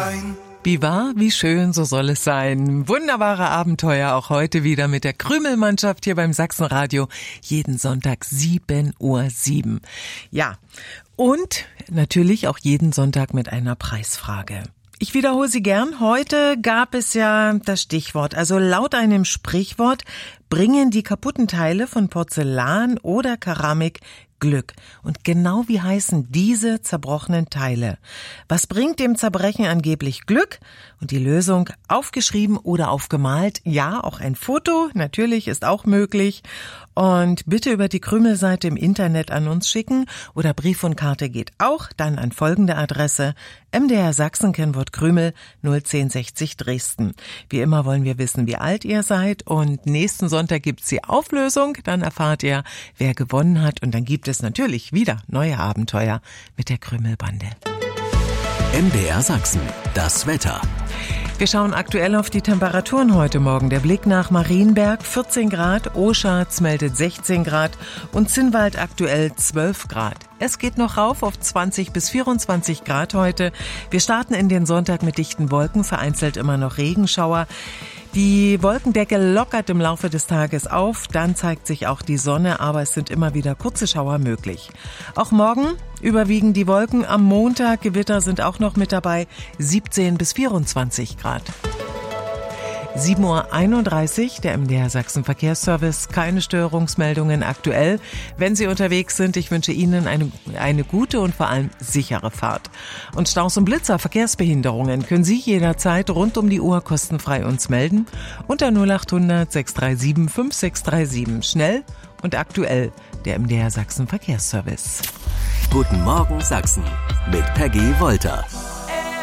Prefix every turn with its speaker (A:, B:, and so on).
A: sein.
B: Wie wahr, wie schön, so soll es sein. Wunderbare Abenteuer auch heute wieder mit der Krümelmannschaft hier beim Sachsenradio. Jeden Sonntag 7:07 Uhr. Ja, und natürlich auch jeden Sonntag mit einer Preisfrage. Ich wiederhole sie gern. Heute gab es ja das Stichwort. Also laut einem Sprichwort bringen die kaputten Teile von Porzellan oder Keramik Glück. Und genau wie heißen diese zerbrochenen Teile? Was bringt dem Zerbrechen angeblich Glück? Und die Lösung aufgeschrieben oder aufgemalt? Ja, auch ein Foto, natürlich, ist auch möglich. Und bitte über die Krümelseite im Internet an uns schicken oder Brief und Karte geht auch, dann an folgende Adresse: MDR Sachsen, Kennwort Krümel, 01060 Dresden. Wie immer wollen wir wissen, wie alt ihr seid, und nächsten Sonntag gibt's die Auflösung, dann erfahrt ihr, wer gewonnen hat, und dann gibt es natürlich wieder neue Abenteuer mit der Krümelbande.
C: MDR Sachsen, das Wetter.
B: Wir schauen aktuell auf die Temperaturen heute Morgen. Der Blick nach Marienberg 14 Grad, Oschatz meldet 16 Grad und Zinnwald aktuell 12 Grad. Es geht noch rauf auf 20 bis 24 Grad heute. Wir starten in den Sonntag mit dichten Wolken, vereinzelt immer noch Regenschauer. Die Wolkendecke lockert im Laufe des Tages auf, dann zeigt sich auch die Sonne, aber es sind immer wieder kurze Schauer möglich. Auch morgen überwiegen die Wolken, am Montag Gewitter sind auch noch mit dabei, 17 bis 24 Grad. 7:31 Uhr, der MDR Sachsen Verkehrsservice. Keine Störungsmeldungen aktuell. Wenn Sie unterwegs sind, ich wünsche Ihnen eine gute und vor allem sichere Fahrt. Und Staus und Blitzer, Verkehrsbehinderungen können Sie jederzeit rund um die Uhr kostenfrei uns melden unter 0800 637 5637. Schnell und aktuell, der MDR Sachsen Verkehrsservice.
C: Guten Morgen Sachsen mit Peggy Wolter.